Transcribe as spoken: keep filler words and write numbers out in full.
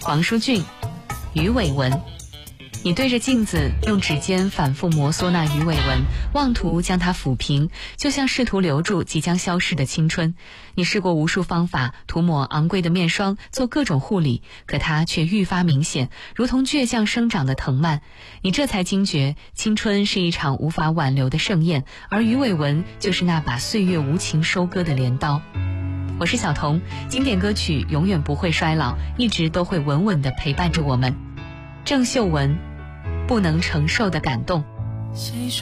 黄舒骏，鱼尾纹。你对着镜子用指尖反复摩挲那鱼尾纹，妄图将它抚平，就像试图留住即将消逝的青春。你试过无数方法，涂抹昂贵的面霜，做各种护理，可它却愈发明显，如同倔强生长的藤蔓。你这才惊觉，青春是一场无法挽留的盛宴，而鱼尾纹就是那把岁月无情收割的镰刀。我是小童，经典歌曲永远不会衰老，一直都会稳稳地陪伴着我们。郑秀文，不能承受的感动。